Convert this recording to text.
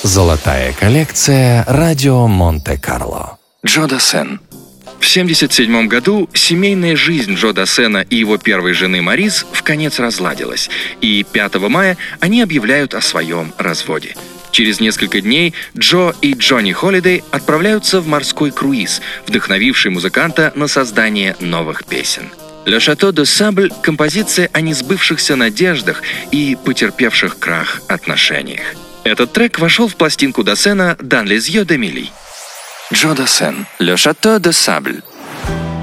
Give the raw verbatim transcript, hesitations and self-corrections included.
Золотая коллекция «Радио Монте-Карло». Джо Дассен. В семьдесят седьмом году семейная жизнь Джо Дассена и его первой жены Марис вконец разладилась, и пятого мая они объявляют о своем разводе. Через несколько дней Джо и Джонни Холидей отправляются в морской круиз, вдохновивший музыканта на создание новых песен. «Le Château de Sable» — композиция о несбывшихся надеждах и потерпевших крах отношениях. Этот трек вошел в пластинку Дассена «Dans les yeux d'Émilie». Джо Дассен, «Le Château de Sable».